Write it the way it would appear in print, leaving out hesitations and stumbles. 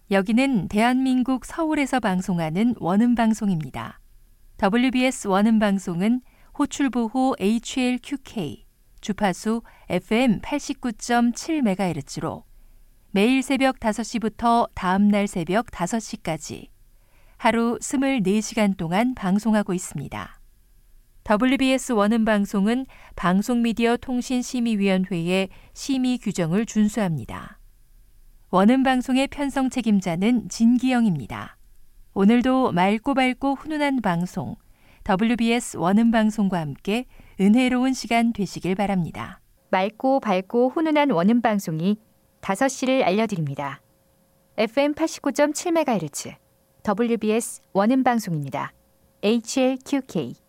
여기는 대한민국 서울에서 방송하는 원음방송입니다. WBS 원음방송은 호출보호 HLQK, 주파수 FM 89.7MHz로 매일 새벽 5시부터 다음날 새벽 5시까지 하루 24시간 동안 방송하고 있습니다. WBS 원음방송은 방송미디어통신심의위원회의 심의 규정을 준수합니다. 원음방송의 편성 책임자는 진기영입니다. 오늘도 맑고 밝고 훈훈한 방송, WBS 원음방송과 함께 은혜로운 시간 되시길 바랍니다. 맑고 밝고 훈훈한 원음방송이 5시를 알려드립니다. FM 89.7MHz, WBS 원음방송입니다. HLQK